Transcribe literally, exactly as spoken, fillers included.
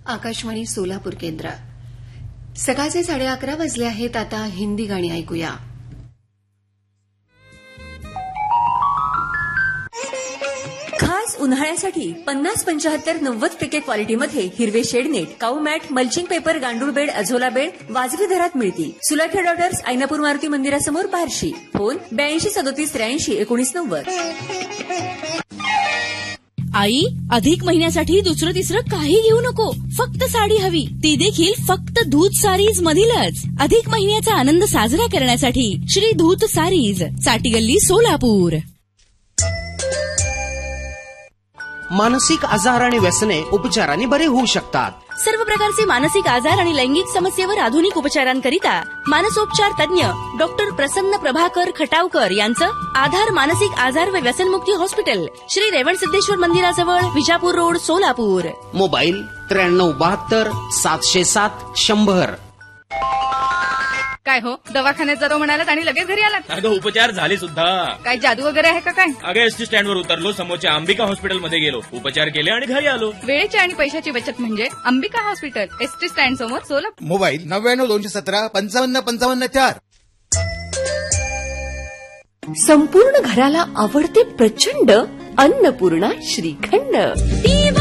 आकाशवाणी सोलापूर केंद्र. सकाळचे साडे अकरा वाजले आहेत. आता हिंदी गाणी ऐकूया. खास उन्हाळ्यासाठी पन्नास पंचाहत्तर नव्वद टक्के क्वालिटीमध्ये हिरवे शेडनेट, काऊ मॅट, मल्चिंग पेपर, गांडूळ बेड, अझोला बेड वाजवी दरात मिळतील. सुलाखे डॉटर्स, ऐनापूर मारुती मंदिरासमोर बार्शी. फोन ब्याऐंशी सदोतीस त्र्याऐंशी एकोणीस नव्वद. आई, अधिक महिन्यासाठी दुसरं तिसरं काही घेऊ नको, फक्त साडी हवी, ती देखील फक्त धूत सारीज मधीलच. अधिक महिन्याचा आनंद साजरा करण्यासाठी श्री धूत सारीज, चाटीगल्ली, सोलापूर. मानसिक आजार आणि व्यसने उपचाराने बरे होऊ शकतात. सर्व प्रकारचे मानसिक आजार आणि लैंगिक समस्येवर आधुनिक उपचारांकरिता मानसोपचार तज्ञ डॉक्टर प्रसन्न प्रभाकर खटावकर यांचं आधार मानसिक आजार व व्यसनमुक्ती हॉस्पिटल, श्री रेवणसिद्धेश्वर मंदिराजवळ, विजापूर रोड, सोलापूर. मोबाईल त्र्याण्णव बहात्तर सातशे सात शंभर. काय हो, दवाखान्यात जातो म्हणालात आणि लगेच घरी आलात? अगं उपचार झाले सुद्धा. काय जादू वगैरे आहे का काय? अगं एसटी स्टँडवर उतरलो, समोरच्या अंबिका हॉस्पिटलमध्ये गेलो, उपचार केले आणि घरी आलो. वेळेची आणि पैशाची बचत म्हणजे अंबिका हॉस्पिटल, एसटी स्टँड समोर, सोलापूर. मोबाईल नव्याण्णव दोनशे सतरा पंचावन्न पंचावन्न चार. संपूर्ण घराला आवडते प्रचंड अन्नपूर्णा श्रीखंड.